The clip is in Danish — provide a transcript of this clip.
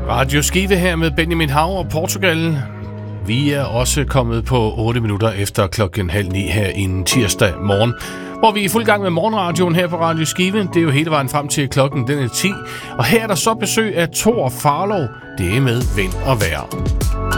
Radio Skive her med Benjamin Hav og Portugal. Vi er også kommet på 8 minutter efter 8:30 her en tirsdag morgen, hvor vi er i fuld gang med morgenradioen her på Radio Skive. Det er jo hele vejen frem til klokken den er 10. Og her er der så besøg af Thor Farlov. Det er med Vind og Vejr.